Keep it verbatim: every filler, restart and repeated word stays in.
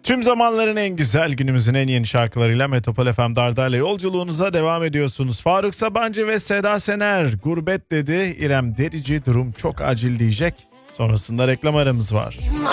Tüm zamanların en güzel, günümüzün en yeni şarkılarıyla Metropol F M Dardar'la yolculuğunuza devam ediyorsunuz. Faruk Sabancı ve Seda Sener gurbet dedi. İrem Derici durum çok acil diyecek. Sonrasında reklam aramız var.